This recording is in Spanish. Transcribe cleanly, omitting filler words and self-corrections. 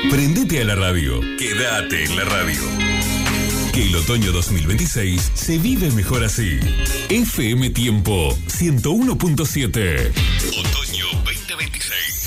Prendete a la radio. Quédate en la radio. Que el otoño 2026 se vive mejor así. FM Tiempo 101.7. Otoño